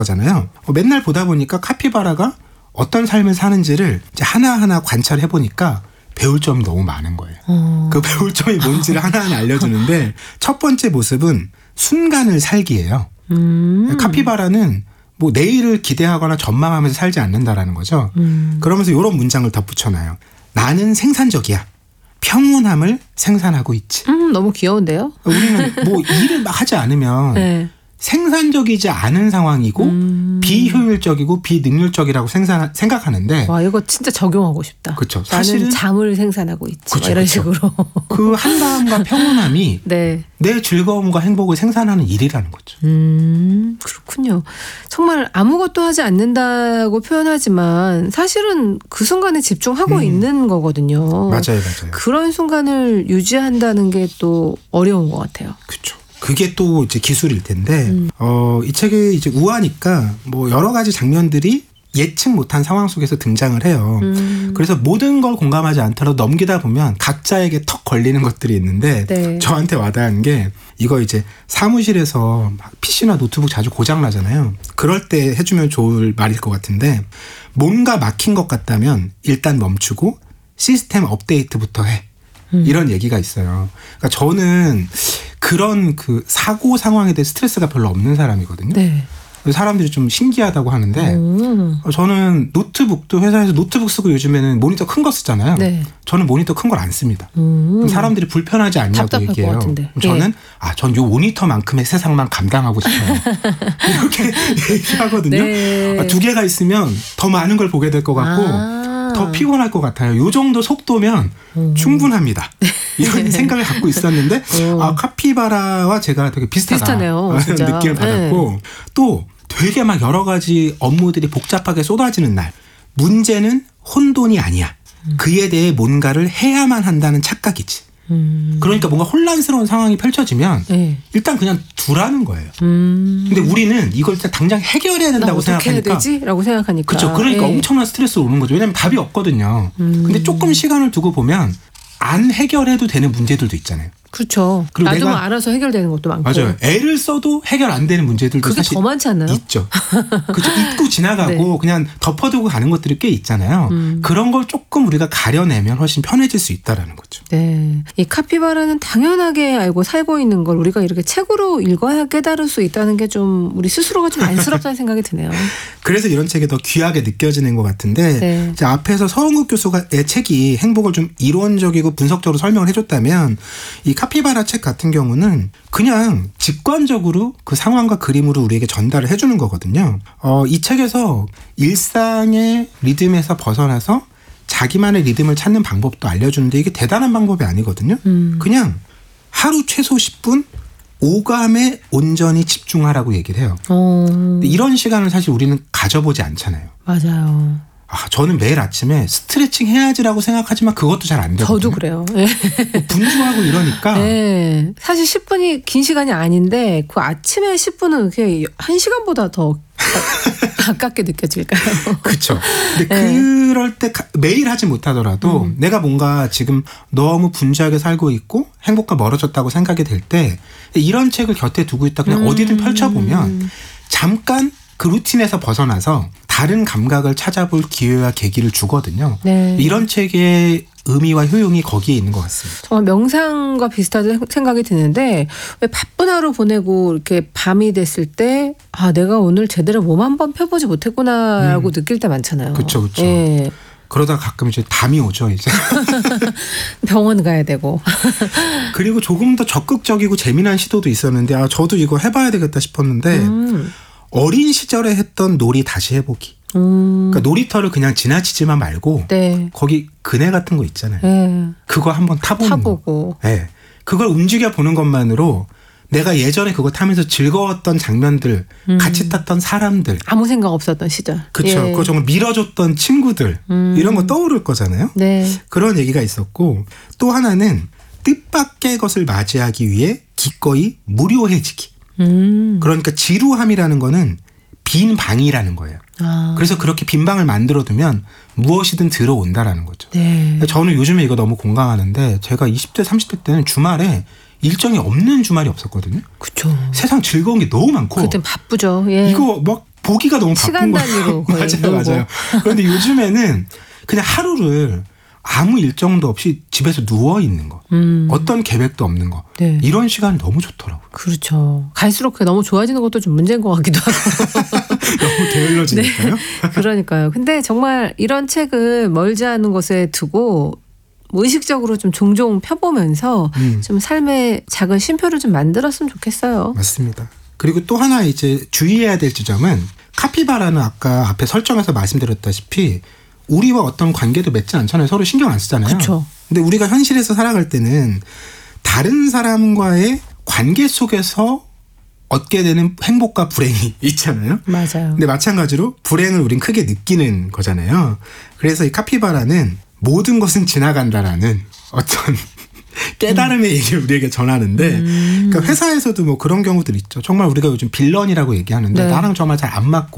거잖아요. 맨날 보다 보니까 카피바라가 어떤 삶을 사는지를 이제 하나하나 관찰해 보니까 배울 점이 너무 많은 거예요. 그 배울 점이 뭔지를 하나하나 알려주는데 첫 번째 모습은 순간을 살기예요. 카피바라는 뭐 내일을 기대하거나 전망하면서 살지 않는다라는 거죠. 그러면서 이런 문장을 덧붙여놔요. 나는 생산적이야. 평온함을 생산하고 있지. 너무 귀여운데요? 우리는 뭐 일을 막 하지 않으면 네. 생산적이지 않은 상황이고 비효율적이고 비능률적이라고 생각하는데 와 이거 진짜 적용하고 싶다. 그렇죠. 나는 잠을 생산하고 있지. 그쵸, 이런 그쵸. 식으로. 그 한가함과 평온함이 네. 내 즐거움과 행복을 생산하는 일이라는 거죠. 그렇군요. 정말 아무것도 하지 않는다고 표현하지만 사실은 그 순간에 집중하고 있는 거거든요. 맞아요. 그런 순간을 유지한다는 게 또 어려운 것 같아요. 그렇죠. 그게 또 이제 기술일 텐데, 이 책이 이제 우아니까 뭐 여러 가지 장면들이 예측 못한 상황 속에서 등장을 해요. 그래서 모든 걸 공감하지 않더라도 넘기다 보면 각자에게 턱 걸리는 것들이 있는데, 네. 저한테 와닿은 게 이거 이제 사무실에서 PC나 노트북 자주 고장 나잖아요. 그럴 때 해주면 좋을 말일 것 같은데, 뭔가 막힌 것 같다면 일단 멈추고 시스템 업데이트부터 해. 이런 얘기가 있어요. 그러니까 저는 그런 그 사고 상황에 대해 스트레스가 별로 없는 사람이거든요. 네. 사람들이 좀 신기하다고 하는데 저는 노트북도 회사에서 노트북 쓰고 요즘에는 모니터 큰 거 쓰잖아요. 네. 저는 모니터 큰 걸 안 씁니다. 그럼 사람들이 불편하지 않냐고 답답할 것 얘기해요. 같은데. 저는 전 요 모니터만큼의 세상만 감당하고 싶어요. 이렇게 얘기하거든요. 네. 2개가 있으면 더 많은 걸 보게 될 것 같고 더 피곤할 것 같아요. 요 정도 속도면 충분합니다. 이런 생각을 갖고 있었는데 카피바라와 제가 되게 비슷하네요, 진짜. 느낌을 받았고 또 되게 막 여러 가지 업무들이 복잡하게 쏟아지는 날 문제는 혼돈이 아니야. 그에 대해 뭔가를 해야만 한다는 착각이지. 그러니까 뭔가 혼란스러운 상황이 펼쳐지면 네. 일단 그냥 두라는 거예요. 근데 우리는 이걸 일단 당장 해결해야 된다고 어떻게 생각하니까. 해야 되지? 라고 생각하니까. 그렇죠. 그러니까 네. 엄청난 스트레스가 오는 거죠. 왜냐하면 답이 없거든요. 근데 조금 시간을 두고 보면 안 해결해도 되는 문제들도 있잖아요. 그렇죠. 그리고 놔두면 내가 알아서 해결되는 것도 많고. 맞아요. 애를 써도 해결 안 되는 문제들도 그게 사실 더 많지 않나요? 있죠. 그렇죠. 잊고 지나가고 네. 그냥 덮어두고 가는 것들이 꽤 있잖아요. 그런 걸 조금 우리가 가려내면 훨씬 편해질 수 있다라는 거죠. 네. 이 카피바라는 당연하게 알고 살고 있는 걸 우리가 이렇게 책으로 읽어야 깨달을 수 있다는 게 좀 우리 스스로가 좀 안쓰럽다는 생각이 드네요. 그래서 이런 책이 더 귀하게 느껴지는 것 같은데 네. 이제 앞에서 서은국 교수의 책이 행복을 좀 이론적이고 분석적으로 설명을 해줬다면 이 카피바라 책 같은 경우는 그냥 직관적으로 그 상황과 그림으로 우리에게 전달을 해주는 거거든요. 이 책에서 일상의 리듬에서 벗어나서 자기만의 리듬을 찾는 방법도 알려주는데 이게 대단한 방법이 아니거든요. 그냥 하루 최소 10분 오감에 온전히 집중하라고 얘기를 해요. 근데 이런 시간을 사실 우리는 가져보지 않잖아요. 맞아요. 저는 매일 아침에 스트레칭 해야지라고 생각하지만 그것도 잘 안 되거든요. 저도 그래요. 네. 분주하고 이러니까. 네. 사실 10분이 긴 시간이 아닌데 그 아침에 10분은 그게 1시간보다 더 가깝게 느껴질까요? 그렇죠. 근데 네. 그럴 때 매일 하지 못하더라도 내가 뭔가 지금 너무 분주하게 살고 있고 행복과 멀어졌다고 생각이 될 때 이런 책을 곁에 두고 있다 그냥 어디든 펼쳐보면 잠깐 그 루틴에서 벗어나서 다른 감각을 찾아볼 기회와 계기를 주거든요. 네. 이런 책의 의미와 효용이 거기에 있는 것 같습니다. 정말 명상과 비슷하다는 생각이 드는데 왜 바쁜 하루 보내고 이렇게 밤이 됐을 때 내가 오늘 제대로 몸 한번 펴보지 못했구나라고 느낄 때 많잖아요. 그렇죠. 예. 그러다 가끔 이제 담이 오죠, 이제. 병원 가야 되고. 그리고 조금 더 적극적이고 재미난 시도도 있었는데 저도 이거 해봐야 되겠다 싶었는데 어린 시절에 했던 놀이 다시 해보기. 그러니까 놀이터를 그냥 지나치지만 말고 네. 거기 그네 같은 거 있잖아요. 네. 그거 한번 타보고. 네. 그걸 움직여 보는 것만으로 내가 예전에 그거 타면서 즐거웠던 장면들, 같이 탔던 사람들. 아무 생각 없었던 시절. 그렇죠. 예. 그거 정말 밀어줬던 친구들. 이런 거 떠오를 거잖아요. 네. 그런 얘기가 있었고 또 하나는 뜻밖의 것을 맞이하기 위해 기꺼이 무료해지기. 그러니까 지루함이라는 거는 빈 방이라는 거예요. 그래서 그렇게 빈 방을 만들어두면 무엇이든 들어온다라는 거죠. 네. 저는 요즘에 이거 너무 공감하는데 제가 20대 30대 때는 주말에 일정이 없는 주말이 없었거든요. 그렇죠. 세상 즐거운 게 너무 많고 그땐 바쁘죠. 예. 이거 막 보기가 너무 바쁜 시간 거예요. 단위로 거의 맞아요, 놀고. 맞아요. 그런데 요즘에는 그냥 하루를 아무 일정도 없이 집에서 누워 있는 거, 어떤 계획도 없는 거, 네. 이런 시간이 너무 좋더라고요. 그렇죠. 갈수록 그게 너무 좋아지는 것도 좀 문제인 것 같기도 하고. 너무 게을러지니까요. 그러니까요. 근데 정말 이런 책을 멀지 않은 곳에 두고 뭐 의식적으로 좀 종종 펴보면서 좀 삶의 작은 쉼표를 좀 만들었으면 좋겠어요. 맞습니다. 그리고 또 하나 이제 주의해야 될 지점은 카피바라는 아까 앞에 설정에서 말씀드렸다시피 우리와 어떤 관계도 맺지 않잖아요. 서로 신경 안 쓰잖아요. 그렇죠. 근데 우리가 현실에서 살아갈 때는 다른 사람과의 관계 속에서 얻게 되는 행복과 불행이 있잖아요. 맞아요. 근데 마찬가지로 불행을 우린 크게 느끼는 거잖아요. 그래서 이 카피바라는 모든 것은 지나간다라는 어떤 깨달음의 얘기를 우리에게 전하는데 그러니까 회사에서도 뭐 그런 경우들 있죠. 정말 우리가 요즘 빌런이라고 얘기하는데 네. 나랑 정말 잘 안 맞고